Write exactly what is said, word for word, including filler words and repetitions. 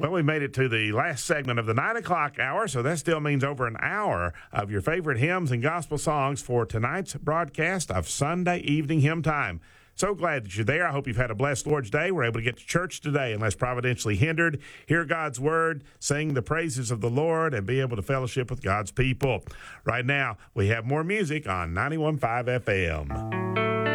Well, we made it to the last segment of the nine o'clock hour, so that still means over an hour of your favorite hymns and gospel songs for tonight's broadcast of Sunday Evening Hymn Time. So glad that you're there. I hope you've had a blessed Lord's Day. We're able to get to church today unless providentially hindered, hear God's word, sing the praises of the Lord, and be able to fellowship with God's people. Right now, we have more music on ninety-one point five F M.